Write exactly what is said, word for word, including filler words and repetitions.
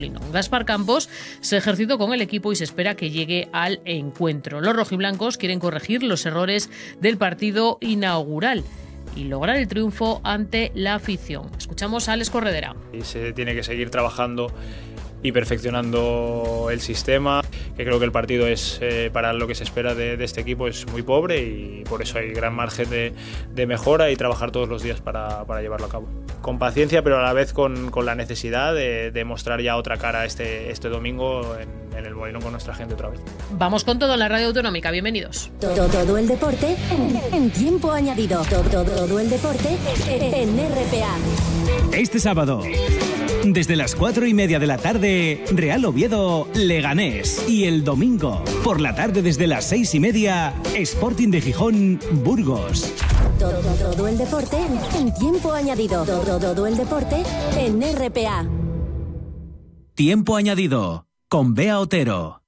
Gaspar Campos se ejercitó con el equipo y se espera que llegue al encuentro. Los rojiblancos quieren corregir los errores del partido inaugural y lograr el triunfo ante la afición. Escuchamos a Alex Corredera. Y se tiene que seguir trabajando y perfeccionando el sistema, que creo que el partido es eh, para lo que se espera de, de este equipo es muy pobre y por eso hay gran margen de, de mejora y trabajar todos los días para, para llevarlo a cabo. Con paciencia, pero a la vez con, con la necesidad de, de mostrar ya otra cara este, este domingo en, en el Molinón con nuestra gente otra vez. Vamos con todo en la Radio Autonómica, bienvenidos. Todo, todo el deporte en, en tiempo añadido. Todo, todo, todo el deporte en R P A. Este sábado, desde las cuatro y media de la tarde, Real Oviedo, Leganés. Y el domingo, por la tarde desde las seis y media, Sporting de Gijón, Burgos. Todo, todo el deporte en tiempo añadido. Todo, todo el deporte en R P A. Tiempo añadido, con Bea Otero.